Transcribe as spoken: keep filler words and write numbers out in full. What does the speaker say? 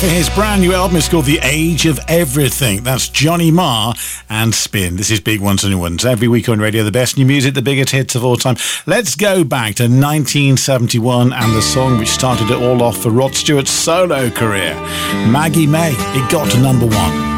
for his brand new album. It's called The Age of Everything. That's Johnny Marr and Spin. This is Big Ones and Ones. Every week on radio, the best new music, the biggest hits of all time. Let's go back to nineteen seventy-one and the song which started it all off for Rod Stewart's solo career. Maggie May. It got to number one.